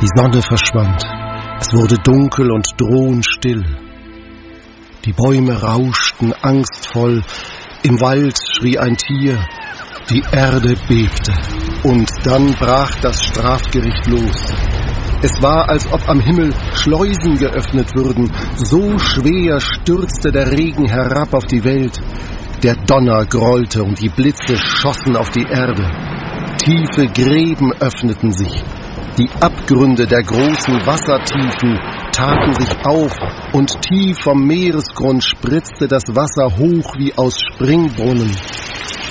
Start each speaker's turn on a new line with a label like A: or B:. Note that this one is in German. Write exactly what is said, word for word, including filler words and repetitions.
A: Die Sonne verschwand. Es wurde dunkel und drohend still. Die Bäume rauschten angstvoll. Im Wald schrie ein Tier. Die Erde bebte. Und dann brach das Strafgericht los. Es war, als ob am Himmel Schleusen geöffnet würden. So schwer stürzte der Regen herab auf die Welt. Der Donner grollte und die Blitze schossen auf die Erde. Tiefe Gräben öffneten sich. Die Abgründe der großen Wassertiefen taten sich auf und tief vom Meeresgrund spritzte das Wasser hoch wie aus Springbrunnen.